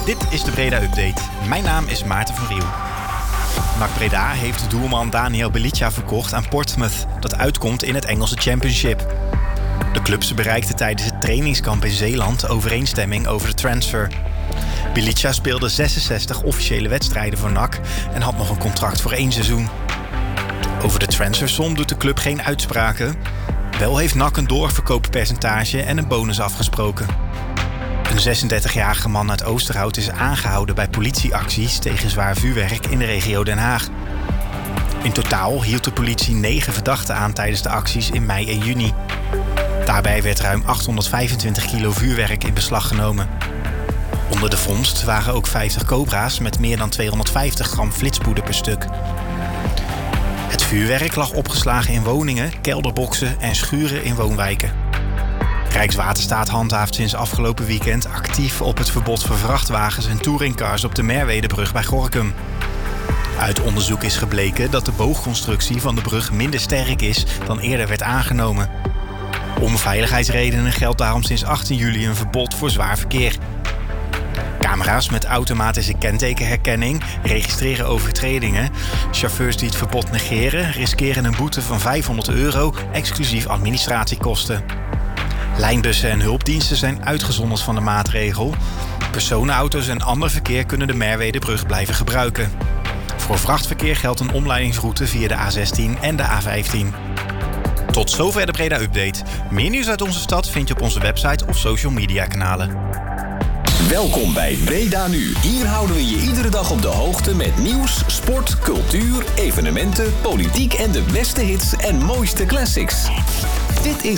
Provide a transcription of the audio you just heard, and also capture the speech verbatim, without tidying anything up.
Dit is de Breda Update. Mijn naam is Maarten van Riel. N A C Breda heeft doelman Daniel Bilica verkocht aan Portsmouth, dat uitkomt in het Engelse Championship. De clubs bereikten tijdens het trainingskamp in Zeeland overeenstemming over de transfer. Bilica speelde zesenzestig officiële wedstrijden voor N A C en had nog een contract voor één seizoen. Over de transfersom doet de club geen uitspraken. Wel heeft N A C een doorverkooppercentage en een bonus afgesproken. Een zesendertigjarige man uit Oosterhout is aangehouden bij politieacties tegen zwaar vuurwerk in de regio Den Haag. In totaal hield de politie negen verdachten aan tijdens de acties in mei en juni. Daarbij werd ruim achthonderdvijfentwintig kilo vuurwerk in beslag genomen. Onder de vondst waren ook vijftig cobra's met meer dan tweehonderdvijftig gram flitspoeder per stuk. Het vuurwerk lag opgeslagen in woningen, kelderboxen en schuren in woonwijken. Rijkswaterstaat handhaaft sinds afgelopen weekend actief op het verbod voor vrachtwagens en touringcars op de Merwedebrug bij Gorinchem. Uit onderzoek is gebleken dat de boogconstructie van de brug minder sterk is dan eerder werd aangenomen. Om veiligheidsredenen geldt daarom sinds achttien juli een verbod voor zwaar verkeer. Camera's met automatische kentekenherkenning registreren overtredingen. Chauffeurs die het verbod negeren riskeren een boete van vijfhonderd euro, exclusief administratiekosten. Lijnbussen en hulpdiensten zijn uitgezonderd van de maatregel. Personenauto's en ander verkeer kunnen de Merwedebrug blijven gebruiken. Voor vrachtverkeer geldt een omleidingsroute via de A zestien en de A vijftien. Tot zover de Breda Update. Meer nieuws uit onze stad vind je op onze website of social media kanalen. Welkom bij Breda Nu. Hier houden we je iedere dag op de hoogte met nieuws, sport, cultuur, evenementen, politiek en de beste hits en mooiste classics. Dit is